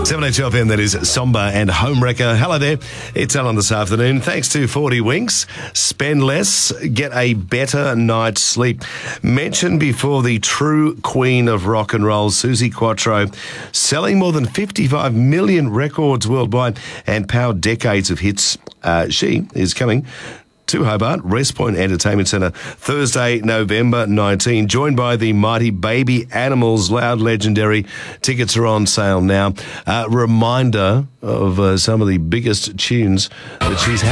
7HL FM, that is Somber and Homewrecker. Hello there, it's Alan this afternoon. Thanks to 40 Winks. Spend less, get a better night's sleep. Mentioned before, the true queen of rock and roll, Suzi Quatro, selling more than 55 million records worldwide and powered decades of hits. She is coming to Hobart, Rest Point Entertainment Centre, Thursday, November 19, joined by the mighty Baby Animals, loud legendary. Tickets are on sale now. Reminder of some of the biggest tunes that she's had.